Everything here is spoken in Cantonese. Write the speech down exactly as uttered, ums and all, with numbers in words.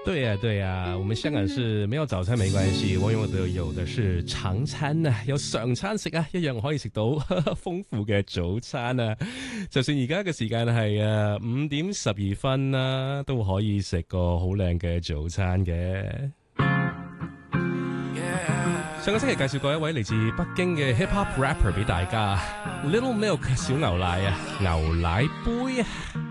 对呀、對呀、我們香港是沒有早餐沒關係，我用的有的是長餐啊，有常餐食啊，一樣可以食到豐富嘅早餐啊。就算而家嘅時間係啊五點十二分啦，都可以食個好靚嘅早餐嘅。上個星期介紹過一位嚟自北京嘅 hip hop rapper 俾大家，Little Milk 小牛奶啊，牛奶杯啊。